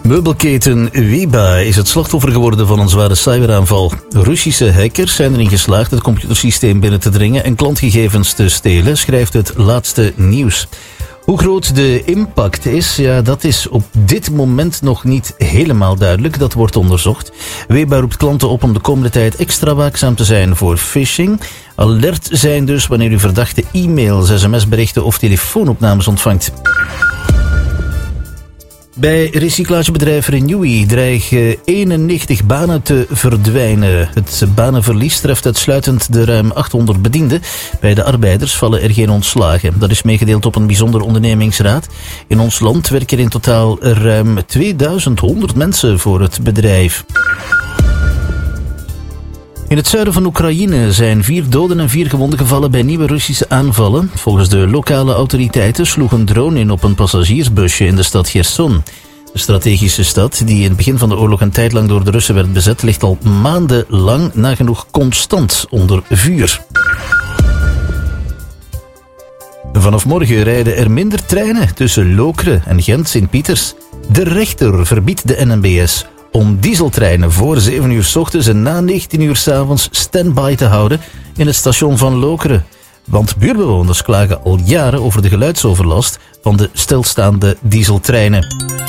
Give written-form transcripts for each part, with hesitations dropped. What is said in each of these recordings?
Meubelketen Weba is het slachtoffer geworden van een zware cyberaanval. Russische hackers zijn erin geslaagd het computersysteem binnen te dringen en klantgegevens te stelen, schrijft het laatste nieuws. Hoe groot de impact is, dat is op dit moment nog niet helemaal duidelijk. Dat wordt onderzocht. Weba roept klanten op om de komende tijd extra waakzaam te zijn voor phishing. Alert zijn dus wanneer u verdachte e-mails, sms-berichten of telefoonopnames ontvangt. Bij recyclagebedrijf Renewi dreigen 91 banen te verdwijnen. Het banenverlies treft uitsluitend de ruim 800 bedienden. Bij de arbeiders vallen er geen ontslagen. Dat is meegedeeld op een bijzonder ondernemingsraad. In ons land werken in totaal ruim 2100 mensen voor het bedrijf. In het zuiden van Oekraïne zijn 4 doden en 4 gewonden gevallen bij nieuwe Russische aanvallen. Volgens de lokale autoriteiten sloeg een drone in op een passagiersbusje in de stad Cherson. De strategische stad, die in het begin van de oorlog een tijd lang door de Russen werd bezet, ligt al maandenlang nagenoeg constant onder vuur. Vanaf morgen rijden er minder treinen tussen Lokeren en Gent-Sint-Pieters. De rechter verbiedt de NMBS om dieseltreinen voor 7 uur 's ochtends en na 19 uur 's avonds stand-by te houden in het station van Lokeren. Want buurtbewoners klagen al jaren over de geluidsoverlast van de stilstaande dieseltreinen.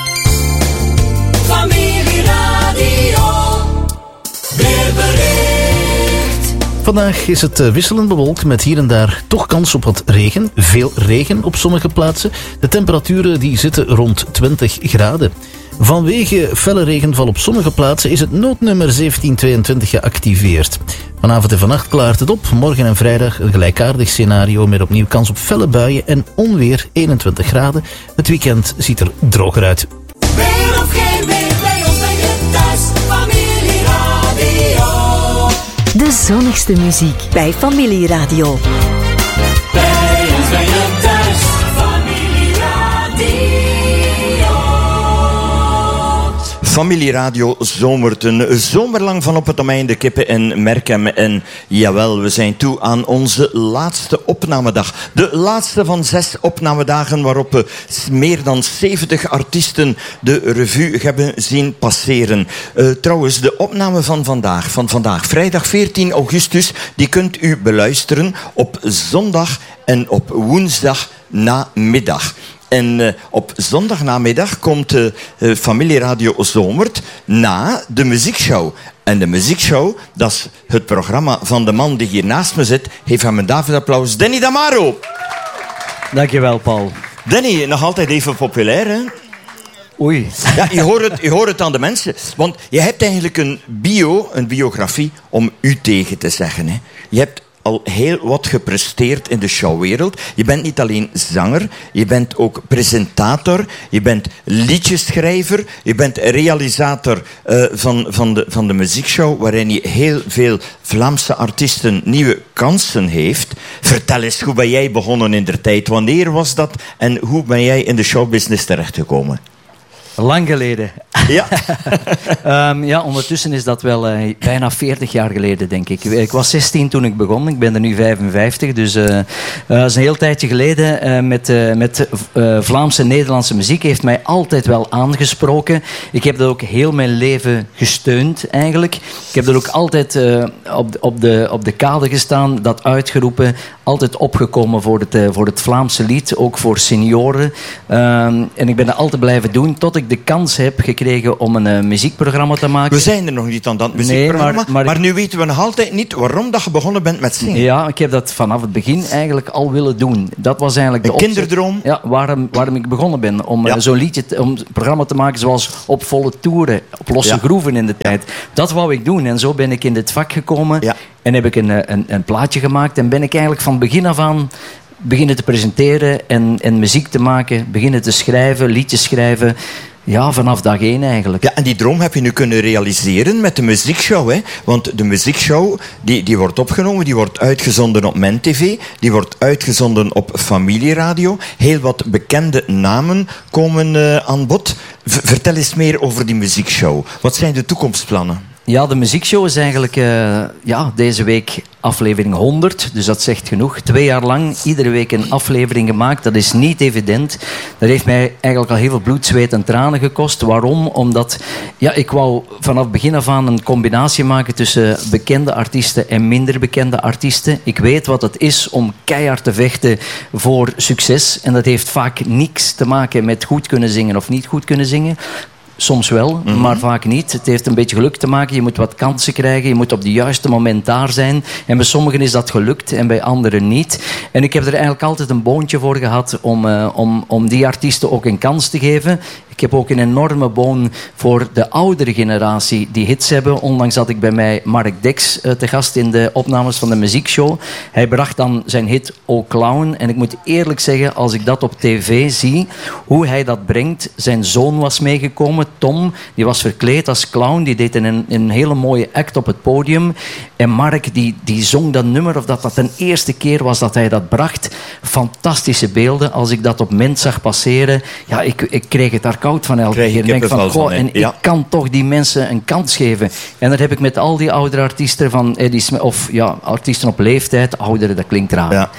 Familieradio, weerbericht. Vandaag is het wisselend bewolkt met hier en daar toch kans op wat regen. Veel regen op sommige plaatsen. De temperaturen die zitten rond 20 graden. Vanwege felle regenval op sommige plaatsen is het noodnummer 1722 geactiveerd. Vanavond en vannacht klaart het op. Morgen en vrijdag een gelijkaardig scenario met opnieuw kans op felle buien en onweer 21 graden. Het weekend ziet er droger uit. Weer of geen weer, bij ons ben je thuis. Familieradio. De zonnigste muziek bij Familieradio. Bij ons ben je thuis. Familieradio. Familieradio zomert een zomerlang van op het domein de Kippen in Merkem. En jawel, we zijn toe aan onze laatste opnamedag. De laatste van 6 opnamedagen waarop we meer dan 70 artiesten de revue hebben zien passeren. Trouwens, de opname van vandaag, vrijdag 14 augustus, die kunt u beluisteren op zondag en op woensdag namiddag. En op zondagnamiddag komt Familieradio zomert na de muziekshow. En de muziekshow, dat is het programma van de man die hier naast me zit. Geef hem een David-applaus. Danny Damaro. Dankjewel, Paul. Danny, nog altijd even populair, hè? Oei. Ja, je hoort het aan de mensen. Want je hebt eigenlijk een biografie om u tegen te zeggen. Hè. Je hebt al heel wat gepresteerd in de showwereld. Je bent niet alleen zanger, je bent ook presentator, je bent liedjeschrijver, je bent realisator van de muziekshow, waarin je heel veel Vlaamse artiesten nieuwe kansen heeft. Vertel eens, hoe ben jij begonnen in der tijd? Wanneer was dat? En hoe ben jij in de showbusiness terechtgekomen? Lang geleden. Ja. Ja, ondertussen is dat wel bijna 40 jaar geleden, denk ik. Ik was 16 toen ik begon. Ik ben er nu 55. Dus dat is een heel tijdje geleden. Met Vlaamse en Nederlandse muziek heeft mij altijd wel aangesproken. Ik heb dat ook heel mijn leven gesteund, eigenlijk. Ik heb dat ook altijd op de kade gestaan, dat uitgeroepen. Altijd opgekomen voor het Vlaamse lied, ook voor senioren. En ik ben dat altijd blijven doen, tot ik de kans heb gekregen om een muziekprogramma te maken. We zijn er nog niet aan dat muziekprogramma, Nee, maar nu weten we nog altijd niet waarom dat je begonnen bent met zingen. Ja, ik heb dat vanaf het begin eigenlijk al willen doen. Dat was eigenlijk de kinderdroom? Ja, waarom ik begonnen ben. Om zo'n liedje, om een programma te maken zoals Op Volle Toeren, op losse groeven in de tijd. Dat wou ik doen en zo ben ik in dit vak gekomen. Ja. En heb ik een plaatje gemaakt en ben ik eigenlijk van begin af aan beginnen te presenteren en muziek te maken, beginnen te schrijven, liedjes schrijven. Ja, vanaf dag 1 eigenlijk. Ja, en die droom heb je nu kunnen realiseren met de muziekshow, hè? Want de muziekshow, die wordt opgenomen, die wordt uitgezonden op MenTV, die wordt uitgezonden op Familieradio. Heel wat bekende namen komen aan bod. Vertel eens meer over die muziekshow. Wat zijn de toekomstplannen? Ja, de muziekshow is eigenlijk deze week aflevering 100. Dus dat zegt genoeg. 2 jaar lang, iedere week een aflevering gemaakt. Dat is niet evident. Dat heeft mij eigenlijk al heel veel bloed, zweet en tranen gekost. Waarom? Omdat ik wou vanaf begin af aan een combinatie maken tussen bekende artiesten en minder bekende artiesten. Ik weet wat het is om keihard te vechten voor succes. En dat heeft vaak niks te maken met goed kunnen zingen of niet goed kunnen zingen. Soms wel, maar vaak niet. Het heeft een beetje geluk te maken. Je moet wat kansen krijgen. Je moet op het juiste moment daar zijn. En bij sommigen is dat gelukt en bij anderen niet. En ik heb er eigenlijk altijd een boontje voor gehad om die artiesten ook een kans te geven. Ik heb ook een enorme boon voor de oudere generatie die hits hebben. Onlangs had ik bij mij Mark Dex te gast in de opnames van de muziekshow. Hij bracht dan zijn hit O Clown. En ik moet eerlijk zeggen, als ik dat op tv zie, hoe hij dat brengt. Zijn zoon was meegekomen, Tom. Die was verkleed als clown. Die deed een hele mooie act op het podium. En Mark, die zong dat nummer, of dat de eerste keer was dat hij dat bracht. Fantastische beelden. Als ik dat op Ment zag passeren, ja, ik kreeg het daar koud van elke keer. Ik denk van, ik kan toch die mensen een kans geven. En dat heb ik met al die oudere artiesten van Eddie Smith, of artiesten op leeftijd, ouderen, dat klinkt raar.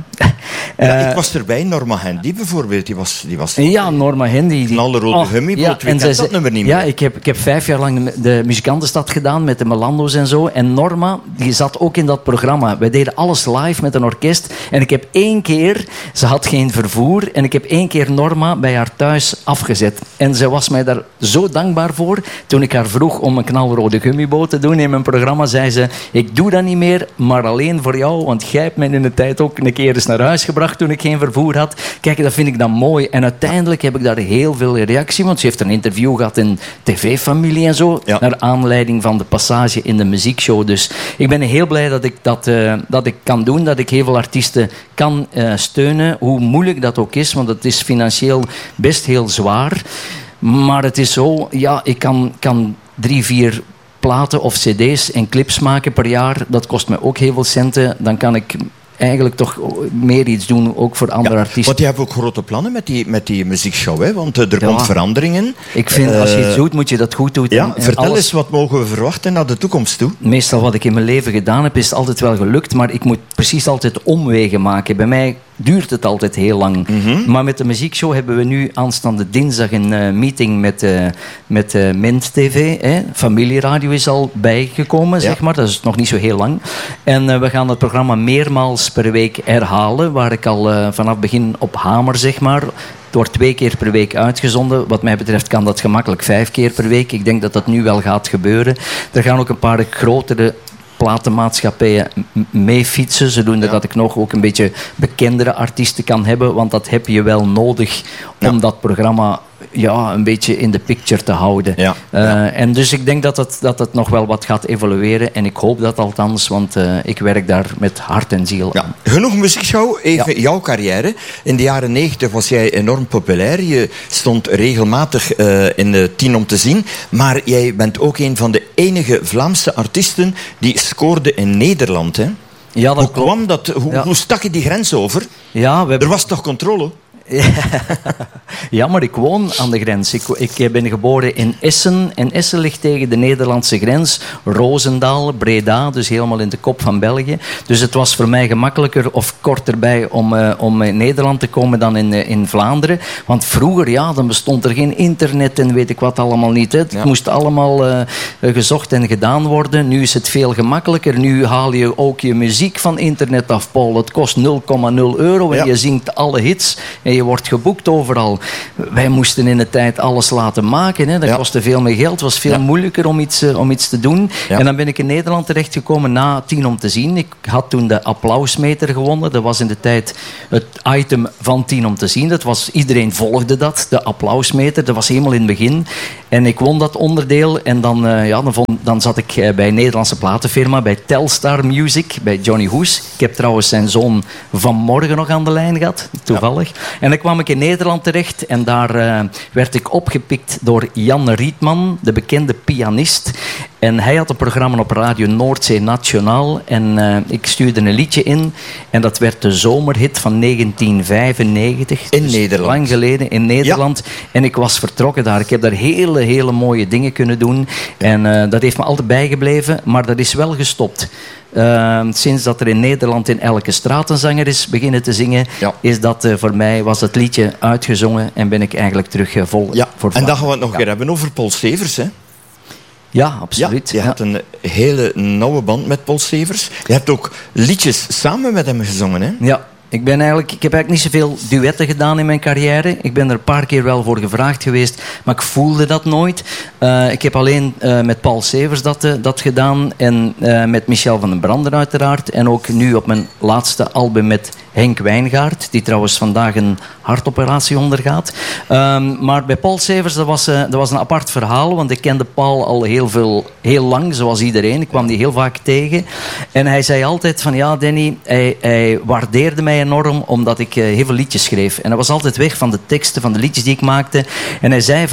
Ik was erbij, Norma Handy bijvoorbeeld, die was ja, Norma Handy. Knallerode Gummiboot, wie kent dat nummer niet meer? Ja, ik heb 5 jaar lang de muzikantenstad gedaan met de Melando's en zo. En Norma, die zat ook in dat programma. Wij deden alles live met een orkest. En ik heb 1 keer, ze had geen vervoer, en ik heb 1 keer Norma bij haar thuis afgezet. En ze was mij daar zo dankbaar voor. Toen ik haar vroeg om een knalrode gummiboot te doen in mijn programma, zei ze, ik doe dat niet meer, maar alleen voor jou, want jij hebt mij in de tijd ook een keer eens naar huis gebracht toen ik geen vervoer had. Kijk, dat vind ik dan mooi. En uiteindelijk heb ik daar heel veel reactie, want ze heeft een interview gehad in TV-familie en zo, naar aanleiding van de passage in de muziekshow. Dus ik ben heel blij dat ik kan doen, dat ik heel veel artiesten kan steunen, hoe moeilijk dat ook is, want het is financieel best heel zwaar. Maar het is zo, ik kan 3-4 platen of cd's en clips maken per jaar. Dat kost me ook heel veel centen. Dan kan ik eigenlijk toch meer iets doen, ook voor andere artiesten. Want je hebt ook grote plannen met die muziekshow, hè? Want er komt veranderingen. Ik vind, als je iets doet, moet je dat goed doen. Vertel eens, wat mogen we verwachten naar de toekomst toe? Meestal wat ik in mijn leven gedaan heb, is altijd wel gelukt, maar ik moet precies altijd omwegen maken. Bij mij duurt het altijd heel lang. Maar met de muziekshow hebben we nu aanstaande dinsdag een meeting met Ment TV. Familieradio is al bijgekomen, zeg maar. Dat is nog niet zo heel lang. En we gaan het programma meermaals per week herhalen, waar ik al vanaf begin op hamer, zeg maar. Het wordt 2 keer per week uitgezonden. Wat mij betreft kan dat gemakkelijk 5 keer per week. Ik denk dat dat nu wel gaat gebeuren. Er gaan ook een paar grotere platenmaatschappijen mee fietsen, zodoende dat ik nog ook een beetje bekendere artiesten kan hebben, want dat heb je wel nodig om dat programma een beetje in de picture te houden. En dus ik denk dat het nog wel wat gaat evolueren en ik hoop dat althans, want ik werk daar met hart en ziel aan. Genoeg muziekshow, even jouw carrière. In de jaren 90 was jij enorm populair. Je stond regelmatig in de 10 om te zien, maar jij bent ook een van de enige Vlaamse artiesten die scoorde in Nederland, hè? Ja, dat hoe kwam dat? Hoe stak je die grens over? Er was toch controle? Ja, maar ik woon aan de grens. Ik ben geboren in Essen. En Essen ligt tegen de Nederlandse grens. Roosendaal, Breda, dus helemaal in de kop van België. Dus het was voor mij gemakkelijker of korterbij om in Nederland te komen dan in Vlaanderen. Want vroeger, dan bestond er geen internet en weet ik wat allemaal niet. Hè. Het moest allemaal gezocht en gedaan worden. Nu is het veel gemakkelijker. Nu haal je ook je muziek van internet af, Paul. Het kost €0,0 en je zingt alle hits. En je wordt geboekt overal. Wij moesten in de tijd alles laten maken. Hè. Dat kostte veel meer geld. Het was veel moeilijker om iets te doen. En dan ben ik in Nederland terechtgekomen na 10 om te zien. Ik had toen de applausmeter gewonnen. Dat was in de tijd het item van 10 om te zien. Iedereen volgde dat, de applausmeter. Dat was helemaal in het begin. En ik won dat onderdeel. En dan zat ik bij een Nederlandse platenfirma, bij Telstar Music, bij Johnny Hoes. Ik heb trouwens zijn zoon vanmorgen nog aan de lijn gehad, toevallig. En dan kwam ik in Nederland terecht en daar werd ik opgepikt door Jan Rietman, de bekende pianist. En hij had een programma op Radio Noordzee Nationaal. En ik stuurde een liedje in. En dat werd de zomerhit van 1995. In dus Nederland. lang geleden in Nederland. Ja. En ik was vertrokken daar. Ik heb daar hele mooie dingen kunnen doen. En dat heeft me altijd bijgebleven. Maar dat is wel gestopt. Sinds dat er in Nederland in elke straat een zanger is beginnen te zingen, is dat voor mij, was het liedje uitgezongen en ben ik eigenlijk terug vol voor. En dan gaan we het nog een keer hebben over Paul Stevers, hè? Ja, absoluut. Je hebt een hele nauwe band met Paul Stevers. Je hebt ook liedjes samen met hem gezongen, hè? Ja. Ik heb eigenlijk niet zoveel duetten gedaan in mijn carrière. Ik ben er een paar keer wel voor gevraagd geweest, maar ik voelde dat nooit. Ik heb alleen met Paul Stevers dat gedaan en met Michel van den Branden uiteraard. En ook nu op mijn laatste album met Henk Wijngaard, die trouwens vandaag een hartoperatie ondergaat. Maar bij Paul Stevers, dat was een apart verhaal, want ik kende Paul al heel lang, zoals iedereen. Ik kwam die heel vaak tegen. En hij zei altijd van, ja Danny, hij waardeerde mij enorm, omdat ik heel veel liedjes schreef. En hij was altijd weg van de teksten, van de liedjes die ik maakte. En hij zei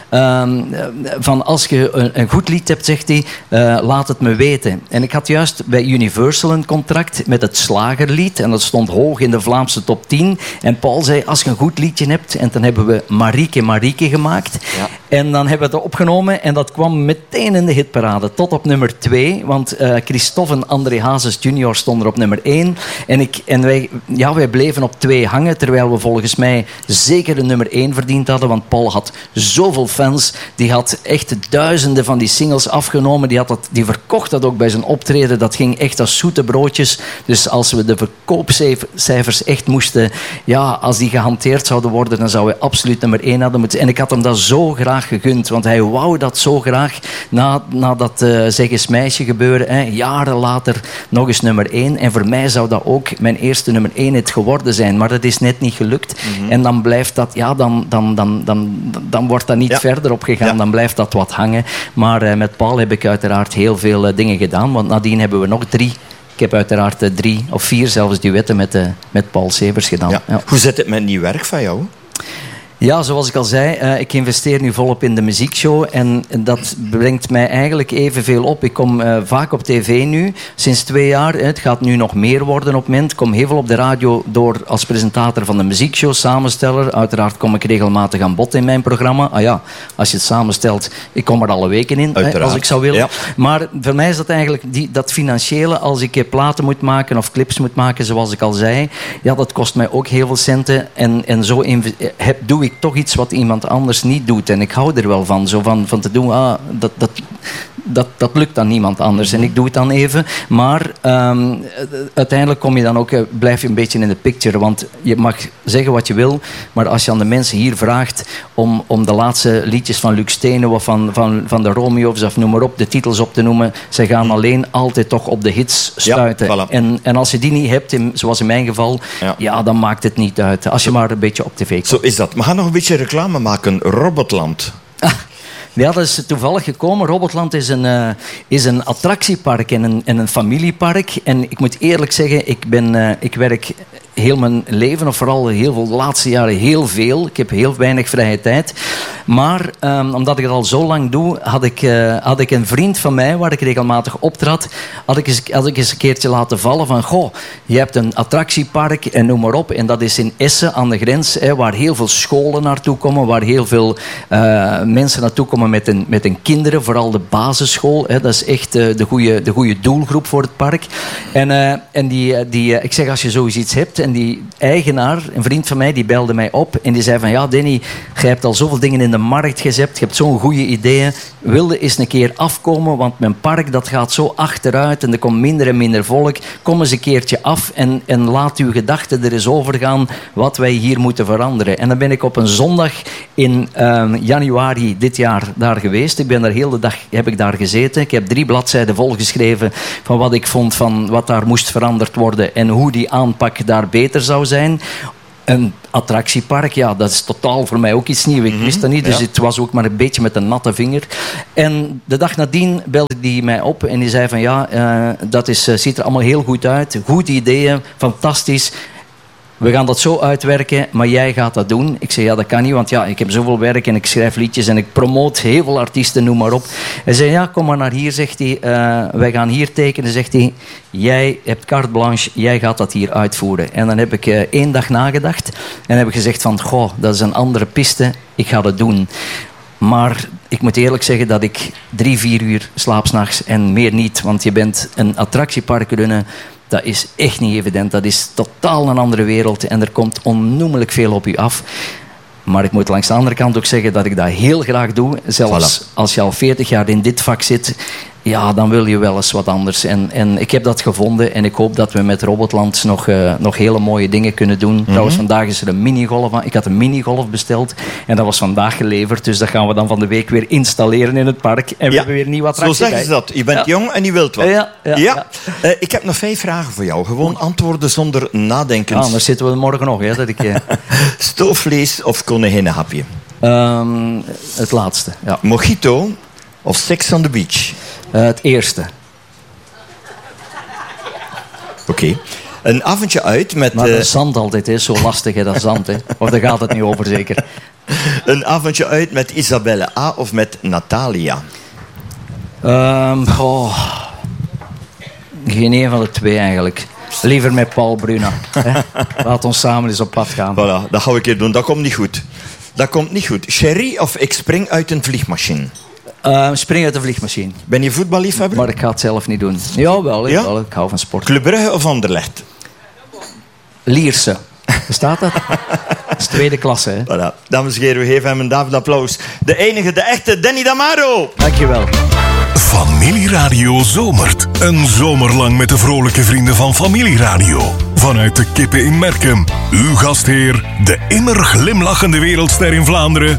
van als je een goed lied hebt, zegt hij, laat het me weten. En ik had juist bij Universal een contract met het Slagerlied. En dat stond hoog in de Vlaamse top 10. En Paul zei, als je een goed liedje hebt... En dan hebben we Marieke gemaakt. Ja. En dan hebben we het opgenomen. En dat kwam meteen in de hitparade. Tot op nummer 2. Want Christophe en André Hazes Jr. stonden op nummer 1. En wij bleven op 2 hangen. Terwijl we volgens mij zeker de nummer 1 verdiend hadden. Want Paul had zoveel fans. Die had echt duizenden van die singles afgenomen. Die verkocht dat ook bij zijn optreden. Dat ging echt als zoete broodjes. Dus als we de verkoopcijfers echt moesten... Ja, als die gehanteerd zouden worden, dan zouden we absoluut nummer 1 hadden moeten. En ik had hem dat zo graag gegund. Want hij wou dat zo graag. Na dat Zeg eens meisje gebeuren. Jaren later nog eens nummer 1. En voor mij zou dat ook mijn eerste nummer 1 hit geworden zijn. Maar dat is net niet gelukt. Mm-hmm. En dan blijft dat... Ja, dan wordt dat niet verder opgegaan. Ja. Dan blijft dat wat hangen. Maar met Paul heb ik uiteraard heel veel dingen gedaan. Want nadien hebben we nog 3... Ik heb uiteraard 3 of 4 zelfs duetten met Paul Stevers gedaan. Ja. Ja. Hoe zit het met nieuw werk van jou? Ja, zoals ik al zei, ik investeer nu volop in de muziekshow en dat brengt mij eigenlijk evenveel op. Ik kom vaak op tv nu, sinds 2 jaar. Het gaat nu nog meer worden op het moment. Ik kom heel veel op de radio door als presentator van de muziekshow, samensteller. Uiteraard kom ik regelmatig aan bod in mijn programma. Ah ja, als je het samenstelt, ik kom er alle weken in, als ik zou willen. Ja. Maar voor mij is dat eigenlijk dat financiële, als ik platen moet maken of clips moet maken, zoals ik al zei, ja, dat kost mij ook heel veel centen en zo doe ik toch iets wat iemand anders niet doet. En ik hou er wel van. Zo van te doen, dat lukt dan niemand anders. En ik doe het dan even. Maar uiteindelijk kom je dan ook, blijf je een beetje in de picture. Want je mag zeggen wat je wil. Maar als je aan de mensen hier vraagt om de laatste liedjes van Luc Stenen of van de Romeo's of noem maar op, de titels op te noemen, zij gaan alleen altijd toch op de hits stuiten. Ja, voilà. En als je die niet hebt, zoals in mijn geval, ja, dan maakt het niet uit. Als je maar een beetje op tv komt. Zo is dat. We gaan nog een beetje reclame maken. Robotland. Ja, dat is toevallig gekomen. Robotland is een attractiepark en een familiepark. En ik moet eerlijk zeggen, ik werk heel mijn leven, of vooral heel veel de laatste jaren, heel veel. Ik heb heel weinig vrije tijd. Maar omdat ik het al zo lang doe, had ik een vriend van mij, waar ik regelmatig optrad, had ik eens een keertje laten vallen van, goh, je hebt een attractiepark en noem maar op. En dat is in Essen aan de grens, waar heel veel scholen naartoe komen, waar heel veel mensen naartoe komen met hun kinderen, vooral de basisschool. Dat is echt de goede doelgroep voor het park. En ik zeg, als je zoiets hebt, en die eigenaar, een vriend van mij, die belde mij op en die zei van, ja Danny, jij hebt al zoveel dingen in de markt gezet, je hebt zo'n goede ideeën, wilde eens een keer afkomen, want mijn park dat gaat zo achteruit en er komt minder en minder volk. Kom eens een keertje af en laat uw gedachten er eens over gaan wat wij hier moeten veranderen. En dan ben ik op een zondag in januari dit jaar daar geweest. Ik ben daar heel de dag heb ik daar gezeten. Ik heb 3 bladzijden volgeschreven van wat ik vond van wat daar moest veranderd worden en hoe die aanpak daar beter zou zijn. Een attractiepark, ja, dat is totaal voor mij ook iets nieuws. Ik wist dat niet, dus het was ook maar een beetje met een natte vinger. En de dag nadien belde die mij op en die zei van, ja, dat ziet er allemaal heel goed uit. Goede ideeën, fantastisch. we gaan dat zo uitwerken, maar jij gaat dat doen. Ik zei, ja, dat kan niet, want ja, ik heb zoveel werk en ik schrijf liedjes en ik promoot heel veel artiesten, noem maar op. Hij zei, ja, kom maar naar hier, zegt hij. Wij gaan hier tekenen, zegt hij. Jij hebt carte blanche, jij gaat dat hier uitvoeren. En dan heb ik 1 dag nagedacht en heb ik gezegd van, goh, dat is een andere piste, ik ga dat doen. Maar ik moet eerlijk zeggen dat ik 3-4 uur slaap 's nachts en meer niet. Want je bent een attractiepark runnen, dat is echt niet evident. Dat is totaal een andere wereld en er komt onnoemelijk veel op je af. Maar ik moet langs de andere kant ook zeggen dat ik dat heel graag doe. Zelfs als je al 40 jaar in dit vak zit, ja, dan wil je wel eens wat anders. En ik heb dat gevonden en ik hoop dat we met Robotland nog hele mooie dingen kunnen doen. Trouwens, vandaag is er een minigolf aan. Ik had een minigolf besteld en dat was vandaag geleverd. Dus dat gaan we dan van de week weer installeren in het park. En we hebben weer een nieuwe attractie. Zo zeggen ze dat. Je bent jong en je wilt wat. Ja. Ik heb nog 5 vragen voor jou. Gewoon antwoorden zonder nadenken. Ja, anders zitten we morgen nog. Hè, dat ik, Stoofvlees of koninginnenhapje? Het laatste, ja. Mojito of Sex on the Beach? Het eerste. Oké. Een avondje uit met... Maar dat zand altijd is zo lastig, hè, dat zand. Hè. Of daar gaat het niet over, zeker. Een avondje uit met Isabelle A. of met Natalia? Geen een van de twee eigenlijk. Liever met Paul Bruna. Hè. Laat ons samen eens op pad gaan. Voilà, dat ga ik een keer doen. Dat komt niet goed. Dat komt niet goed. Sherry of ik spring uit een vliegmachine? Spring uit de vliegmachine. Ben je voetballiefhebber? Maar ik ga het zelf niet doen. Jawel, Ja? wel, ik hou van sport. Club Brugge of Anderlecht? Lierse. Bestaat dat? Dat is tweede klasse, hè? Voilà. Dames en heren, we geven hem een David applaus. De enige, de echte Danny Damaro. Dankjewel. Familieradio zomert. Een zomer lang met de vrolijke vrienden van Familieradio. Vanuit de Kippen in Merkem. Uw gastheer, de immer glimlachende wereldster in Vlaanderen,